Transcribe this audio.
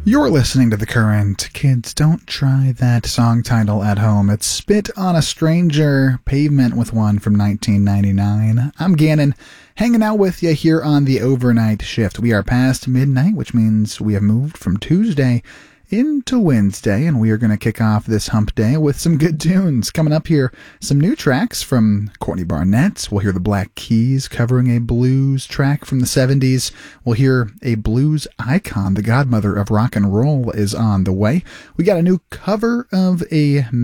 You're listening to The Current. Kids, don't try that song title at home. It's Spit on a Stranger, Pavement with One from 1999. I'm Gannon, hanging out with you here on the overnight shift. We are past midnight, which means we have moved from Tuesday into Wednesday, and we are going to kick off this hump day with some good tunes. Coming up here, some new tracks from Courtney Barnett. We'll hear the Black Keys covering a blues track from the 70s. We'll hear a blues icon, the godmother of rock and roll, is on the way. We got a new cover of a